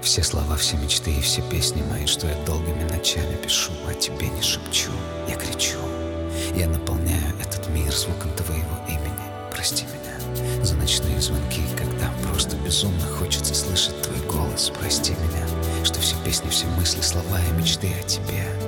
Все слова, все мечты и все песни мои, что я долгими ночами пишу, а тебе не шепчу, я кричу. Я наполняю этот мир звуком твоего имени. Прости меня за ночные звонки, когда просто безумно хочется слышать твой голос. Прости меня, что все песни, все мысли, слова и мечты о тебе.